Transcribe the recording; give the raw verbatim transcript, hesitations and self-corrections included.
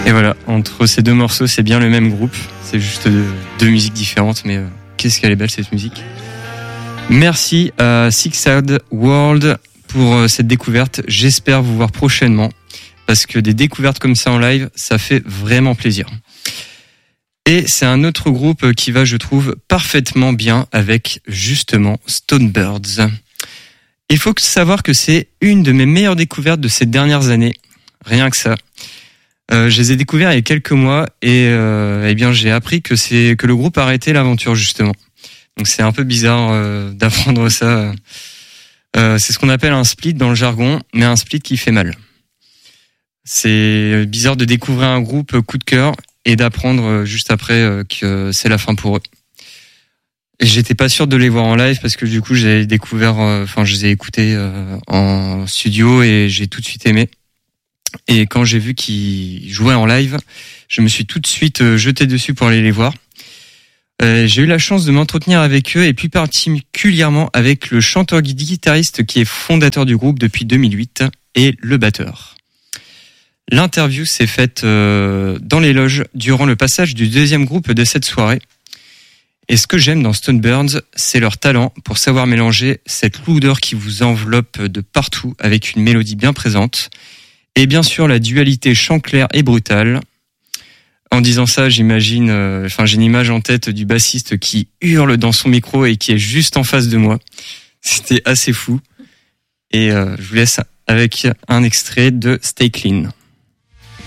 Et voilà, entre ces deux morceaux, c'est bien le même groupe. C'est juste deux, deux musiques différentes, mais euh, qu'est-ce qu'elle est belle cette musique. Merci à Six Sad World pour euh, cette découverte. J'espère vous voir prochainement, parce que des découvertes comme ça en live, ça fait vraiment plaisir. Et c'est un autre groupe qui va, je trouve, parfaitement bien avec, justement, Stonebirds. Il faut savoir que c'est une de mes meilleures découvertes de ces dernières années. Rien que ça. Euh, je les ai découverts il y a quelques mois et euh, eh bien j'ai appris que c'est que le groupe a arrêté l'aventure justement. Donc c'est un peu bizarre euh, d'apprendre ça. Euh, c'est ce qu'on appelle un split dans le jargon, mais un split qui fait mal. C'est bizarre de découvrir un groupe coup de cœur et d'apprendre juste après euh, que c'est la fin pour eux. Et j'étais pas sûr de les voir en live parce que du coup j'ai découvert, enfin euh, je les ai écoutés euh, en studio et j'ai tout de suite aimé. Et quand j'ai vu qu'ils jouaient en live, je me suis tout de suite jeté dessus pour aller les voir. Euh, j'ai eu la chance de m'entretenir avec eux et plus particulièrement avec le chanteur-guitariste qui est fondateur du groupe depuis deux mille huit et le batteur. L'interview s'est faite euh, dans les loges durant le passage du deuxième groupe de cette soirée. Et ce que j'aime dans Stonebirds, c'est leur talent pour savoir mélanger cette lourdeur qui vous enveloppe de partout avec une mélodie bien présente. Et bien sûr, la dualité chant clair et brutal. En disant ça, j'imagine, euh, enfin, j'ai une image en tête du bassiste qui hurle dans son micro et qui est juste en face de moi. C'était assez fou. Et euh, je vous laisse avec un extrait de Stay Clean.